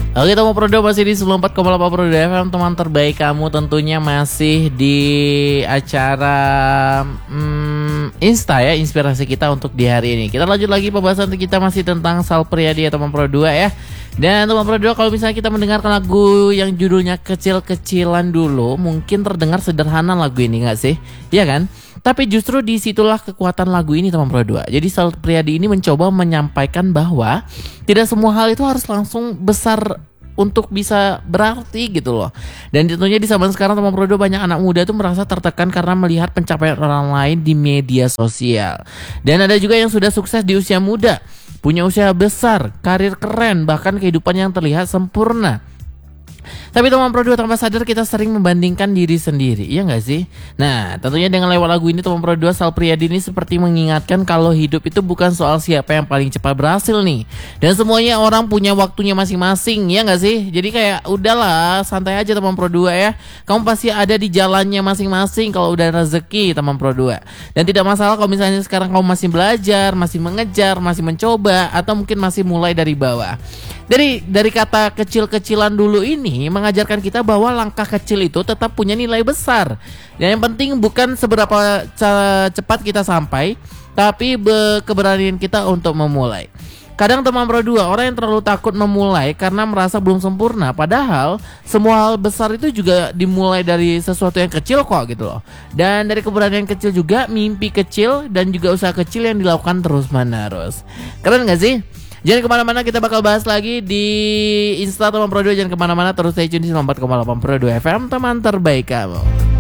Oke teman Prodo, masih di 94,8 Prodo FM, teman terbaik kamu, tentunya masih di acara Insta ya, inspirasi kita untuk di hari ini. Kita lanjut lagi pembahasan kita masih tentang Sal Priadi ya teman Prodo ya. Dan teman Prodo, kalau misalnya kita mendengarkan lagu yang judulnya Kecil-Kecilan dulu, mungkin terdengar sederhana lagu ini gak sih? Iya kan? Tapi justru disitulah kekuatan lagu ini teman Pro 2. Jadi Sal Priadi ini mencoba menyampaikan bahwa tidak semua hal itu harus langsung besar untuk bisa berarti gitu loh. Dan tentunya di zaman sekarang teman Pro 2, banyak anak muda tuh merasa tertekan karena melihat pencapaian orang lain di media sosial. Dan ada juga yang sudah sukses di usia muda, punya usaha besar, karir keren, bahkan kehidupan yang terlihat sempurna. Tapi teman Pro 2, tanpa sadar kita sering membandingkan diri sendiri, iya gak sih? Nah, tentunya dengan lewat lagu ini teman Pro 2, Sal Priadi ini seperti mengingatkan kalau hidup itu bukan soal siapa yang paling cepat berhasil nih. Dan semuanya orang punya waktunya masing-masing, iya gak sih? Jadi kayak udahlah, santai aja teman Pro 2 ya. Kamu pasti ada di jalannya masing-masing kalau udah rezeki teman Pro 2. Dan tidak masalah kalau misalnya sekarang kamu masih belajar, masih mengejar, masih mencoba, atau mungkin masih mulai dari bawah. Dari kata kecil-kecilan dulu ini mengajarkan kita bahwa langkah kecil itu tetap punya nilai besar. Dan yang penting bukan seberapa cepat kita sampai, tapi keberanian kita untuk memulai. Kadang teman Pro 2, orang yang terlalu takut memulai karena merasa belum sempurna. Padahal semua hal besar itu juga dimulai dari sesuatu yang kecil kok gitu loh. Dan dari keberanian kecil juga, mimpi kecil dan juga usaha kecil yang dilakukan terus menerus. Keren gak sih? Jangan kemana-mana, kita bakal bahas lagi di Insta teman Pro 2. Jangan kemana-mana, terus stay tune di 94,8 Pro 2 FM, teman terbaik kamu.